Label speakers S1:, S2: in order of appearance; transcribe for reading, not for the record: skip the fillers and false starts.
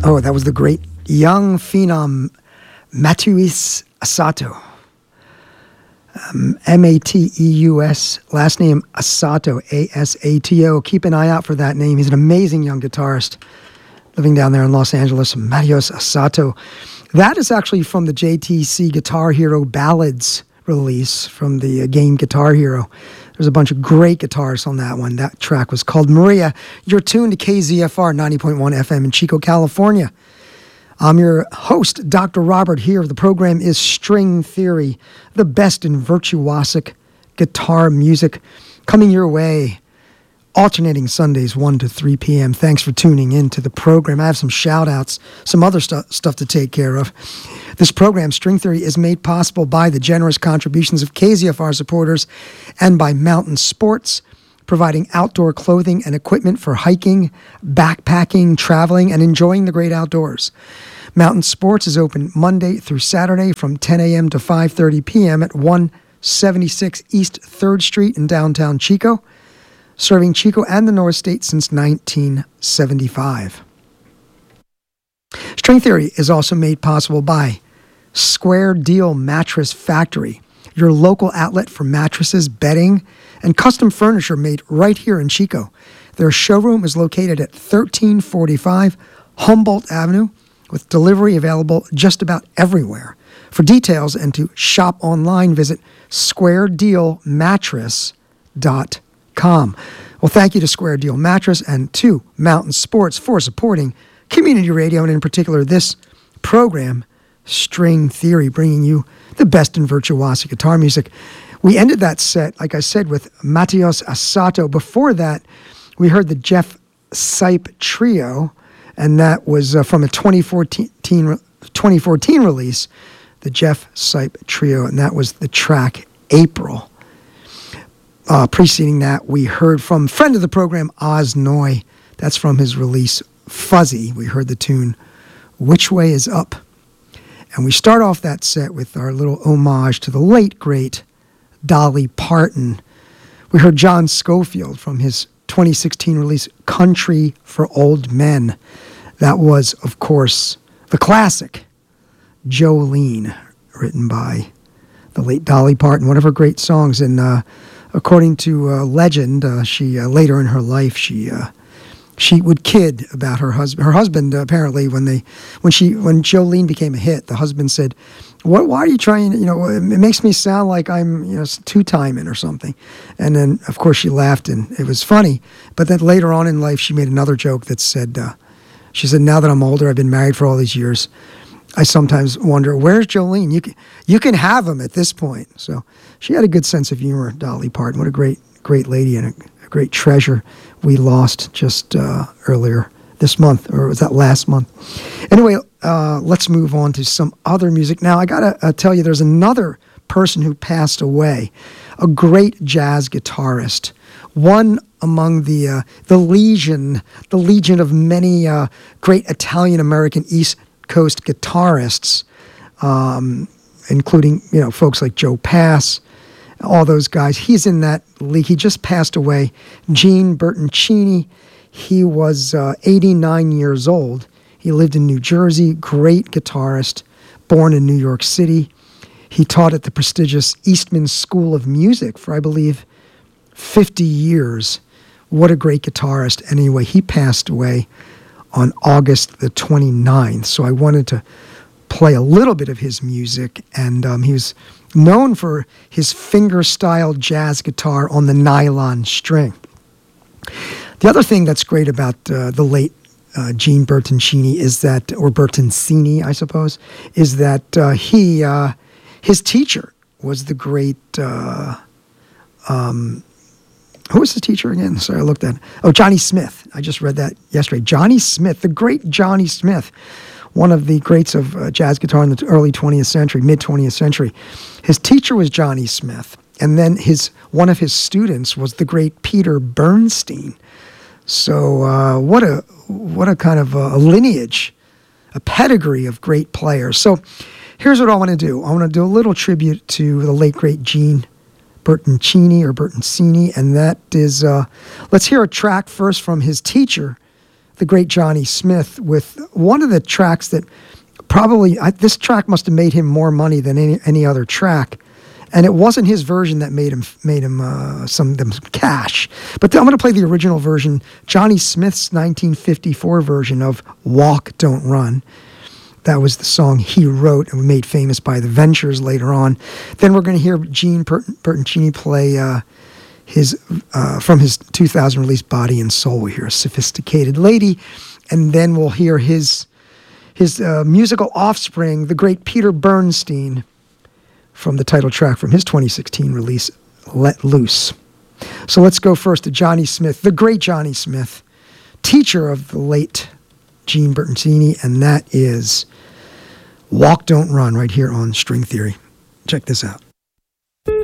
S1: Oh, that was the great young phenom Mateus Asato. Mateus, last name Asato, A-S-A-T-O. Keep an eye out for that name. He's an amazing young guitarist living down there in Los Angeles, Mateus Asato. That is actually from the JTC Guitar Hero Ballads release from the game Guitar Hero. There's a bunch of great guitarists on that one. That track was called Maria. You're tuned to KZFR 90.1 FM in Chico, California. I'm your host, Dr. Robert here. The program is String Theory, the best in virtuosic guitar music, coming your way, alternating Sundays 1 to 3 p.m. Thanks for tuning in to the program. I have some shout-outs, some other stuff to take care of. This program, String Theory, is made possible by the generous contributions of KZFR supporters and by Mountain Sports, providing outdoor clothing and equipment for hiking, backpacking, traveling, and enjoying the great outdoors. Mountain Sports is open Monday through Saturday from 10 a.m. to 5:30 p.m. at 176 East 3rd Street in downtown Chico, serving Chico and the North State since 1975. String Theory is also made possible by Square Deal Mattress Factory, your local outlet for mattresses, bedding, and custom furniture made right here in Chico. Their showroom is located at 1345 Humboldt Avenue, with delivery available just about everywhere. For details and to shop online, visit squaredealmattress.com. Well, thank you to Square Deal Mattress and to Mountain Sports for supporting community radio, and in particular this program, String Theory, bringing you the best in virtuosic guitar music. We ended that set, like I said, with Mateus Asato. Before that, we heard the Jeff Sipe Trio, and that was from a 2014 release, the Jeff Sipe Trio, and that was the track April. Preceding that, we heard from friend of the program, Oz Noy. That's from his release, Fuzzy. We heard the tune, Which Way Is Up? And we start off that set with our little homage to the late, great Dolly Parton. We heard John Scofield from his 2016 release, Country for Old Men. That was, of course, the classic, Jolene, written by the late Dolly Parton, one of her great songs. And according to legend, she later in her life, she would kid about her husband. Her husband, apparently, when Jolene became a hit, the husband said, why are you trying, it makes me sound like I'm, two-timing or something. And then, of course, she laughed, and it was funny. But then later on in life, she made another joke that said, she said, now that I'm older, I've been married for all these years, I sometimes wonder, where's Jolene? You can have him at this point. So she had a good sense of humor, Dolly Parton. What a great lady and a great treasure we lost just earlier this month, or was that last month? Anyway, let's move on to some other music. Now, I got to tell you, there's another person who passed away, a great jazz guitarist, one among the legion of many great Italian-American East Coast guitarists, including, folks like Joe Pass, all those guys. He's in that league. He just passed away. Gene Bertoncini. He was 89 years old. He lived in New Jersey, great guitarist, born in New York City. He taught at the prestigious Eastman School of Music for, I believe, 50 years. What a great guitarist. Anyway, he passed away on August the 29th. So I wanted to play a little bit of his music, and he was known for his finger-style jazz guitar on the nylon string. The other thing that's great about the late Gene Bertoncini is that, or Bertoncini, I suppose, is that his teacher was the great, who was his teacher again? Sorry, I looked at it. Oh, Johnny Smith. I just read that yesterday. Johnny Smith, the great Johnny Smith, one of the greats of jazz guitar in the early 20th century, mid-20th century. His teacher was Johnny Smith, and then one of his students was the great Peter Bernstein. So what a kind of a lineage, a pedigree of great players. So here's what I want to do. I want to do a little tribute to the late, great Gene Bertoncini, and that is, let's hear a track first from his teacher, the great Johnny Smith with one of the tracks that this track must have made him more money than any other track. And it wasn't his version that made him some cash. But I'm going to play the original version, Johnny Smith's 1954 version of Walk, Don't Run. That was the song he wrote and made famous by the Ventures later on. Then we're going to hear Gene Bertoncini play from his 2000 release Body and Soul. We hear A Sophisticated Lady. And then we'll hear his musical offspring, the great Peter Bernstein, from the title track from his 2016 release, Let Loose. So let's go first to Johnny Smith, the great Johnny Smith, teacher of the late Gene Bertoncini, and that is Walk, Don't Run, right here on String Theory. Check this out.